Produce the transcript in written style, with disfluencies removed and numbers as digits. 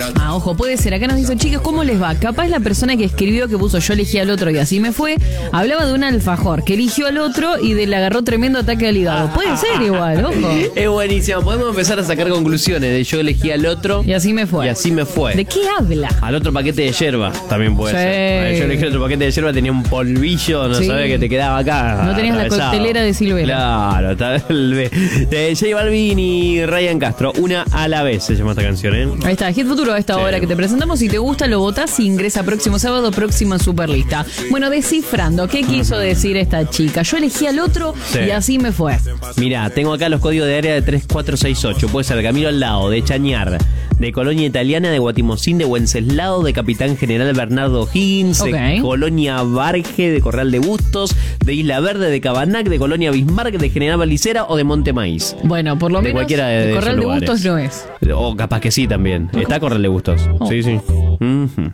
Ojo, puede ser. Acá nos dice, chicos, ¿cómo les va? Capaz la persona que escribió que puso yo elegí al otro y así me fue, hablaba de un alfajor que eligió al otro y le agarró tremendo ataque al hígado. Puede ser igual, ojo. Es buenísimo. Podemos empezar a sacar conclusiones de yo elegí al otro y así me fue. Y así me fue. ¿De qué habla? Al otro paquete de yerba también puede ser. Yo elegí otro paquete de yerba, tenía un polvillo, no sabía que te quedaba acá. No tenías atravesado. La coctelera de Silvera. Claro, tal vez. J Balvin y Ryan Castro, una a la vez se llama esta canción, ¿eh? Ahí está, Hit Futuro a esta hora que te presentamos. Si te gusta, lo votás y ingresa próximo sábado, próxima Superlista. Bueno, descifrando, ¿qué quiso decir esta chica? Yo elegí al otro y así me fue. Mirá, tengo acá los códigos de área de 3468. Puede ser Camilo al lado, de Chañar, de Colonia Italiana, de Guatimocín, de Wenceslao, de Capitán General Bernardo Higgins, de Colonia Barge, de Corral de Bustos, de Isla Verde, de Cabanac, de Colonia Bismarck, de General Valicera o de Monte Maíz. Bueno, por lo menos cualquiera de Corral de Bustos no es. O capaz que sí también. Está Corral de Bustos. Sí.